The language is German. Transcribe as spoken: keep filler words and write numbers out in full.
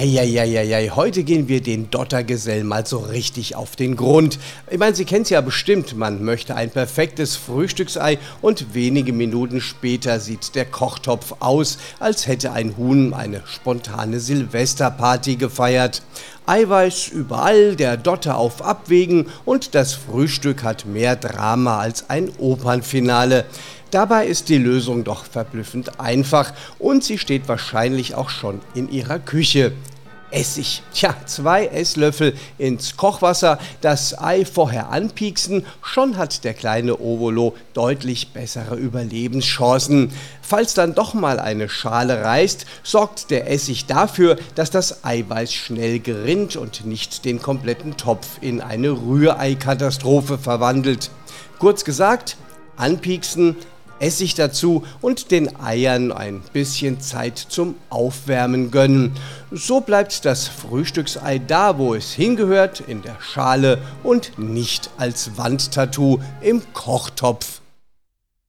Eieieiei, heute gehen wir den Dottergesellen mal so richtig auf den Grund. Ich meine, Sie kennen es ja bestimmt, man möchte ein perfektes Frühstücksei und wenige Minuten später sieht der Kochtopf aus, als hätte ein Huhn eine spontane Silvesterparty gefeiert. Eiweiß überall, der Dotter auf Abwägen und das Frühstück hat mehr Drama als ein Opernfinale. Dabei ist die Lösung doch verblüffend einfach und sie steht wahrscheinlich auch schon in Ihrer Küche. Essig. Tja, zwei Esslöffel ins Kochwasser, das Ei vorher anpieksen, schon hat der kleine Ovolo deutlich bessere Überlebenschancen. Falls dann doch mal eine Schale reißt, sorgt der Essig dafür, dass das Eiweiß schnell gerinnt und nicht den kompletten Topf in eine Rührei-Katastrophe verwandelt. Kurz gesagt, anpieksen, Essig dazu und den Eiern ein bisschen Zeit zum Aufwärmen gönnen. So bleibt das Frühstücksei da, wo es hingehört, in der Schale und nicht als Wandtattoo im Kochtopf.